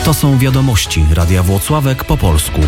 To są wiadomości Radia Włocławek po polsku.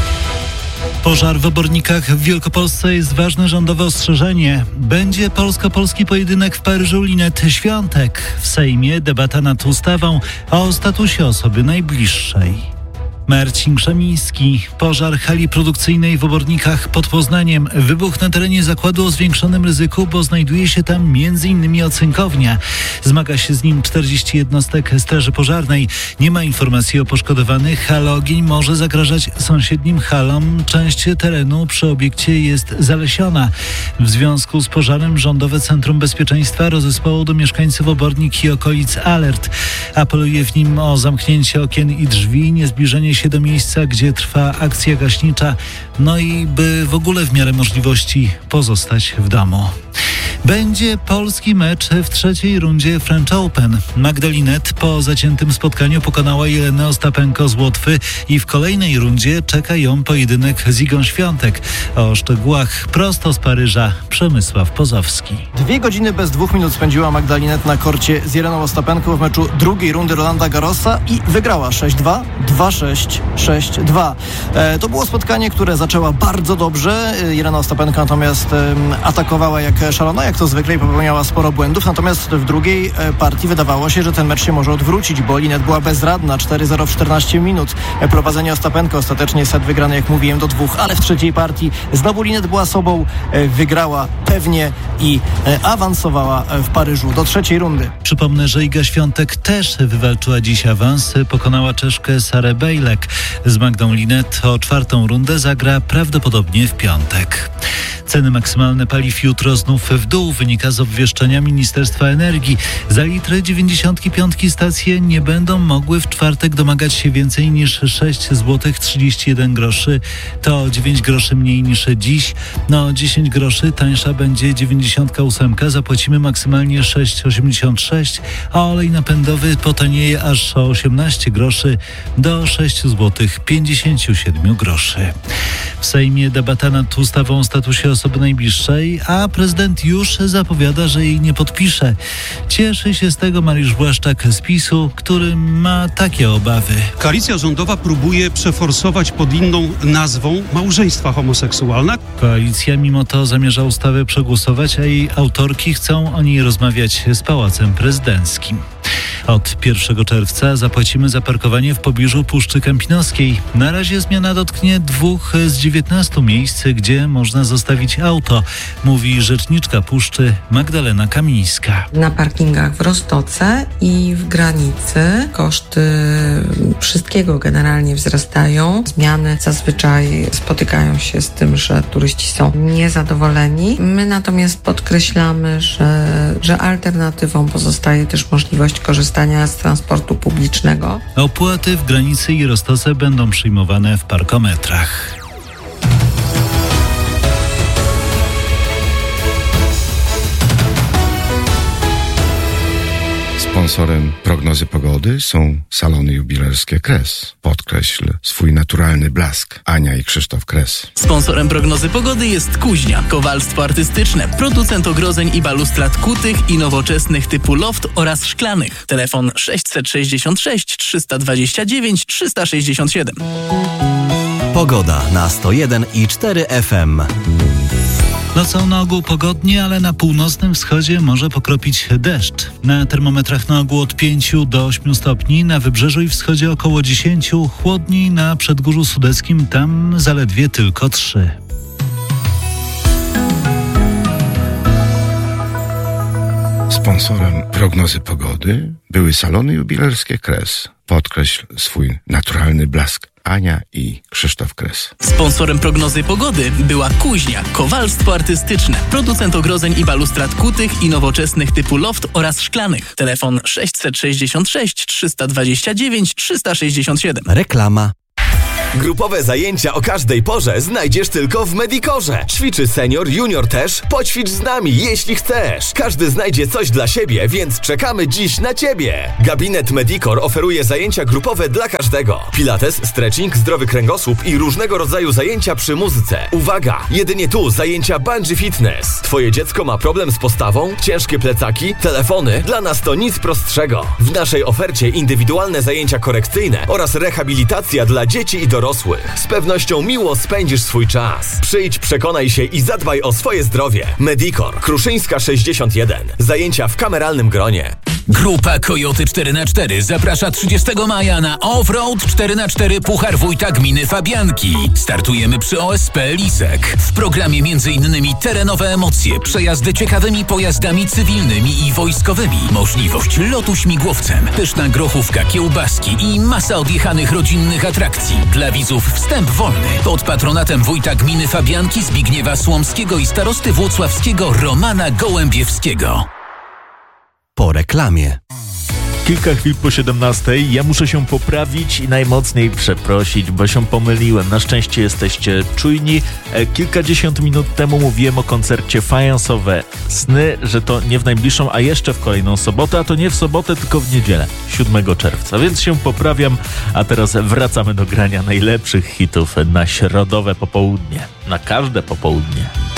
Pożar w Obornikach w Wielkopolsce jest ważne rządowe ostrzeżenie. Będzie polsko-polski pojedynek w Paryżu Linet Świątek. W Sejmie debata nad ustawą o statusie osoby najbliższej. Marcin Krzemiński. Pożar hali produkcyjnej w Obornikach pod Poznaniem. Wybuch na terenie zakładu o zwiększonym ryzyku, bo znajduje się tam m.in. ocynkownia. Zmaga się z nim 40 jednostek Straży Pożarnej. Nie ma informacji o poszkodowanych, ale ogień może zagrażać sąsiednim halom. Część terenu przy obiekcie jest zalesiona. W związku z pożarem Rządowe Centrum Bezpieczeństwa rozesłało do mieszkańców Obornik i okolic alert. Apeluje w nim o zamknięcie okien i drzwi, niezbliżenie się do miejsca, gdzie trwa akcja gaśnicza, no i by w ogóle w miarę możliwości pozostać w domu. Będzie polski mecz w trzeciej rundzie French Open. Magda Linette po zaciętym spotkaniu pokonała Jelenę Ostapenko z Łotwy i w kolejnej rundzie czeka ją pojedynek z Igą Świątek. O szczegółach prosto z Paryża Przemysław Pozowski. 2 godziny bez 2 minut spędziła Magda Linette na korcie z Jeleną Ostapenką w meczu drugiej rundy Rolanda Garrosa i wygrała 6-2, 2-6, 6-2. To było spotkanie, które zaczęła bardzo dobrze. Jelena Ostapenko natomiast atakowała jak szalona, jak to zwykle, i popełniała sporo błędów. Natomiast w drugiej partii wydawało się, że ten mecz się może odwrócić, bo Linette była bezradna. 4-0 w 14 minut. Prowadzenie Ostapenko, ostatecznie set wygrany, jak mówiłem, do 2, ale w trzeciej partii znowu Linette była sobą, wygrała pewnie i awansowała w Paryżu do trzeciej rundy. Przypomnę, że Iga Świątek też wywalczyła dziś awans. Pokonała Czeszkę Sarę Bejlek. Z Magdą Linette o czwartą rundę zagra prawdopodobnie w piątek. Ceny maksymalne paliw jutro znów w dół, wynika z obwieszczenia Ministerstwa Energii. Za litr 95 stacje nie będą mogły w czwartek domagać się więcej niż 6 zł 31 groszy. To 9 groszy mniej niż dziś. No 10 groszy tańsza będzie 98. Zapłacimy maksymalnie 6,86, a olej napędowy potanieje aż o 18 groszy do 6 zł 57 groszy. W Sejmie debata nad ustawą o statusie osoby najbliższej, a prezydent już zapowiada, że jej nie podpisze. Cieszy się z tego Mariusz Błaszczak z PiS-u, który ma takie obawy. Koalicja rządowa próbuje przeforsować pod inną nazwą małżeństwa homoseksualne. Koalicja mimo to zamierza ustawę przegłosować, a jej autorki chcą o niej rozmawiać z Pałacem Prezydenckim. Od 1 czerwca zapłacimy za parkowanie w pobliżu Puszczy Kępinoskiej. Na razie zmiana dotknie 2 z 19 miejsc, gdzie można zostawić auto, mówi rzeczniczka Puszczy Magdalena Kamińska. Na parkingach w Roztoce i w Granicy koszty wszystkiego generalnie wzrastają. Zmiany zazwyczaj spotykają się z tym, że turyści są niezadowoleni. My natomiast podkreślamy, że alternatywą pozostaje też możliwość korzystania z transportu publicznego. Opłaty w Granicy i Roztoce będą przyjmowane w parkometrach. Sponsorem prognozy pogody są salony jubilerskie Kres. Podkreśl swój naturalny blask. Ania i Krzysztof Kres. Sponsorem prognozy pogody jest Kuźnia, kowalstwo artystyczne, producent ogrodzeń i balustrad kutych i nowoczesnych typu loft oraz szklanych. Telefon 666 329 367. Pogoda na 101,4 FM. Nocą na ogół pogodnie, ale na północnym wschodzie może pokropić deszcz. Na termometrach na ogół od 5 do 8 stopni, na wybrzeżu i wschodzie około 10, chłodniej na przedgórzu sudeckim, tam zaledwie tylko 3. Sponsorem prognozy pogody były salony jubilerskie Kres. Podkreśl swój naturalny blask. Ania i Krzysztof Kres. Sponsorem prognozy pogody była Kuźnia, kowalstwo artystyczne, producent ogrodzeń i balustrad kutych i nowoczesnych typu loft oraz szklanych. Telefon 666 329 367. Reklama. Grupowe zajęcia o każdej porze znajdziesz tylko w Medicorze. Ćwiczy senior, junior też. Poćwicz z nami, jeśli chcesz. Każdy znajdzie coś dla siebie, więc czekamy dziś na Ciebie. Gabinet Medicor oferuje zajęcia grupowe dla każdego. Pilates, stretching, zdrowy kręgosłup i różnego rodzaju zajęcia przy muzyce. Uwaga! Jedynie tu zajęcia bungee fitness. Twoje dziecko ma problem z postawą? Ciężkie plecaki? Telefony? Dla nas to nic prostszego. W naszej ofercie indywidualne zajęcia korekcyjne oraz rehabilitacja dla dzieci i dorosłych. Z pewnością miło spędzisz swój czas. Przyjdź, przekonaj się i zadbaj o swoje zdrowie. Medicor, Kruszyńska 61. Zajęcia w kameralnym gronie. Grupa Coyote 4x4 zaprasza 30 maja na Offroad 4x4 Puchar Wójta Gminy Fabianki. Startujemy przy OSP Lisek. W programie m.in. terenowe emocje, przejazdy ciekawymi pojazdami cywilnymi i wojskowymi, możliwość lotu śmigłowcem, pyszna grochówka, kiełbaski i masa odjechanych rodzinnych atrakcji. Dla widzów wstęp wolny. Pod patronatem wójta Gminy Fabianki Zbigniewa Słomskiego i starosty włocławskiego Romana Gołębiewskiego. Po reklamie. Kilka chwil po 17. Ja muszę się poprawić i najmocniej przeprosić, bo się pomyliłem. Na szczęście jesteście czujni. Kilkadziesiąt minut temu mówiłem o koncercie Fajansowe Sny, że to nie w najbliższą, a jeszcze w kolejną sobotę, a to nie w sobotę, tylko w niedzielę, 7 czerwca. Więc się poprawiam, a teraz wracamy do grania najlepszych hitów na środowe popołudnie. Na każde popołudnie.